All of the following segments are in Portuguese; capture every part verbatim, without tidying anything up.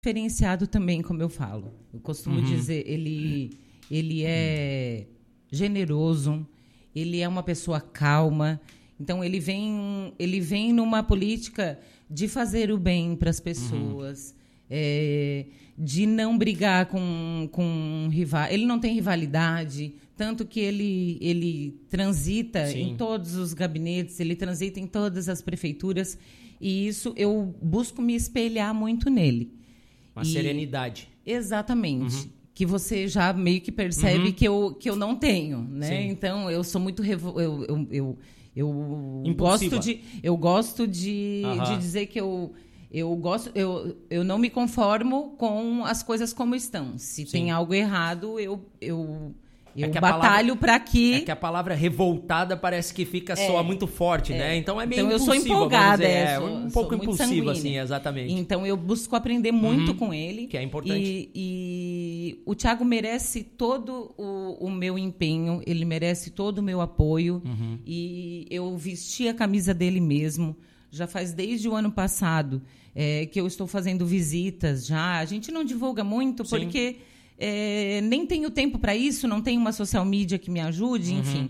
diferenciado também, como eu falo. Eu costumo uhum. dizer, ele, ele é generoso, ele é uma pessoa calma. Então, ele vem, ele vem numa política de fazer o bem para as pessoas, uhum. é, de não brigar com, com rival. Ele não tem rivalidade, tanto que ele, ele transita Sim. em todos os gabinetes, ele transita em todas as prefeituras, e isso eu busco me espelhar muito nele. Uma e, serenidade. Exatamente. Uhum. Que você já meio que percebe uhum. que, eu, que eu não tenho, né? Sim. Então, eu sou muito... Revo... Eu, eu, eu, eu gosto de, eu gosto de, uhum. de dizer que eu... Eu, gosto, eu, eu não me conformo com as coisas como estão. Se Sim. tem algo errado, eu, eu, eu é batalho para que... É que a palavra revoltada parece que fica é, soa muito forte, é. né? Então é meio então, impulsiva. Eu sou empolgada. Dizer, é, é sou, um pouco impulsiva, assim, exatamente. Então eu busco aprender muito uhum. com ele. Que é importante. E, e o Thiago merece todo o, o meu empenho, ele merece todo o meu apoio. Uhum. E eu vesti a camisa dele mesmo. Já faz desde o ano passado é, que eu estou fazendo visitas já. A gente não divulga muito Sim. porque é, nem tenho tempo para isso, não tenho uma social media que me ajude, uhum. enfim.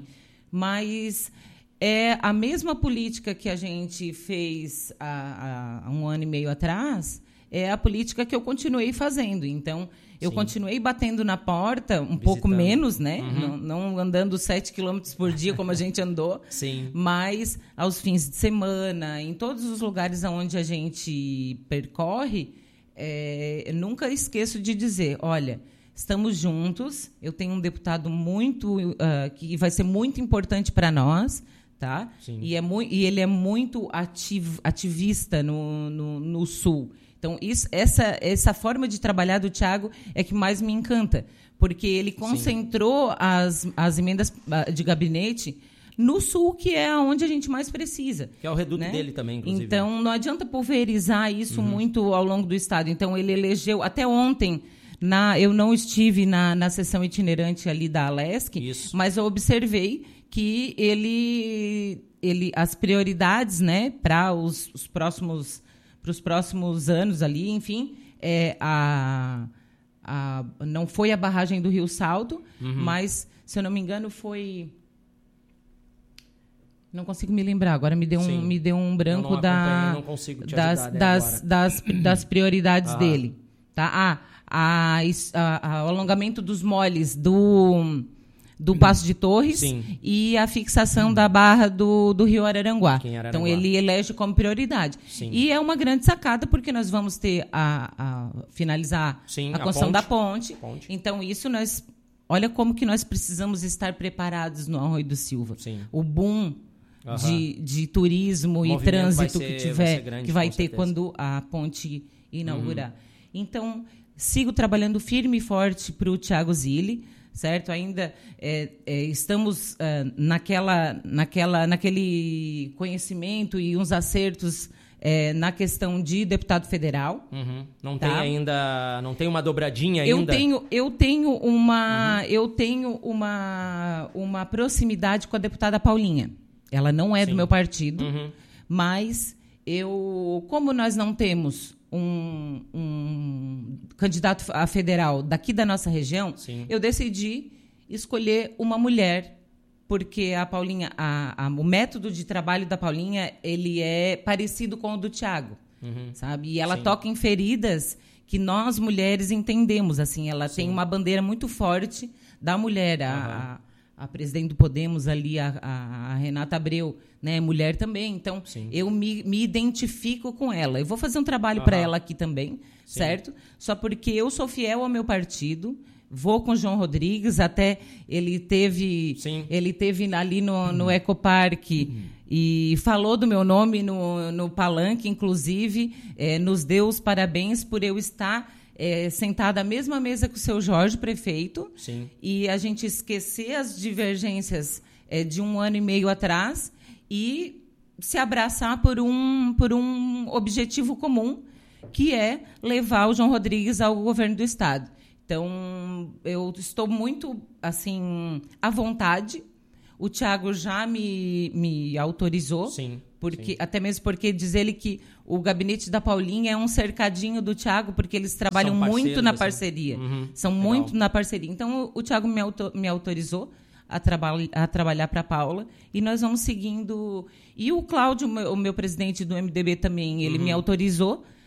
Mas é a mesma política que a gente fez há, há um ano e meio atrás, é a política que eu continuei fazendo. Então, eu Sim. continuei batendo na porta, um Visitando. pouco menos, né? Uhum. Não, não andando sete quilômetros por dia, como a gente andou. Sim. Mas, aos fins de semana, em todos os lugares onde a gente percorre, é, nunca esqueço de dizer, olha, estamos juntos, eu tenho um deputado muito uh, que vai ser muito importante para nós, tá? Sim. E, é mu- e ele é muito ativ- ativista no, no, no Sul. Então, isso, essa, essa forma de trabalhar do Thiago é que mais me encanta, porque ele concentrou as, as emendas de gabinete no Sul, que é onde a gente mais precisa. Que é o reduto né? dele também, inclusive. Então, não adianta pulverizar isso uhum. muito ao longo do Estado. Então, ele elegeu, até ontem, na, eu não estive na, na sessão itinerante ali da Alesc, isso. mas eu observei que ele, ele as prioridades, né, para os, os próximos... para os próximos anos ali, enfim, é, a, a, não foi a barragem do Rio Salto, uhum. mas, se eu não me engano, foi... Não consigo me lembrar, agora me deu um, me deu um branco eu não da, não consigo te das, ajudar, né, das, das, das prioridades ah. dele. Tá? Ah, a, a, a, o alongamento dos moles do... do Passo de Torres Sim. e a fixação hum. da barra do, do Rio Araranguá. Araranguá. Então, ele elege como prioridade. Sim. E é uma grande sacada, porque nós vamos ter a, a finalizar Sim, a construção a da ponte. ponte. Então, isso nós... Olha como que nós precisamos estar preparados no Arroio do Silva. Sim. O boom uhum. de, de turismo o e trânsito ser, que tiver, vai grande, que vai ter certeza. quando a ponte inaugurar. Uhum. Então, sigo trabalhando firme e forte para o Thiago Zilli, certo? Ainda é, é, estamos uh, naquela, naquela, naquele conhecimento e uns acertos é, na questão de deputado federal. Uhum. Não tá? tem ainda, não tem uma dobradinha eu ainda? Tenho, eu tenho uma, uhum. eu tenho uma, uma proximidade com a deputada Paulinha. Ela não é Sim. do meu partido, uhum. mas eu, como nós não temos Um, um candidato a federal daqui da nossa região, Sim. eu decidi escolher uma mulher, porque a Paulinha, a, a, o método de trabalho da Paulinha, ele é parecido com o do Thiago, uhum. sabe? E ela Sim. toca em feridas que nós mulheres entendemos, assim, ela Sim. tem uma bandeira muito forte da mulher, a, uhum. a, a presidente do Podemos ali, a, a, a Renata Abreu, né, mulher também, então Sim. eu me, me identifico com ela. Eu vou fazer um trabalho uhum. para ela aqui também, Sim. certo? Só porque eu sou fiel ao meu partido, vou com o João Rodrigues, até ele teve, Sim. ele teve ali no, no Ecoparque uhum. e falou do meu nome no, no palanque, inclusive, é, nos deu os parabéns por eu estar É, sentada à mesma mesa que o seu Jorge, prefeito, Sim. e a gente esquecer as divergências é, de um ano e meio atrás e se abraçar por um, por um objetivo comum, que é levar o João Rodrigues ao governo do Estado. Então, eu estou muito assim, à vontade. O Thiago já me, me autorizou Sim. Porque, até mesmo porque diz ele que o gabinete da Paulinha é um cercadinho do Thiago, porque eles trabalham muito na parceria. Assim. Uhum, São legal. muito na parceria. Então, o, o Thiago me, auto, me autorizou a, traba a trabalhar para a Paula e nós vamos seguindo... E o Cláudio, o meu, o meu presidente do M D B também, ele uhum. me autorizou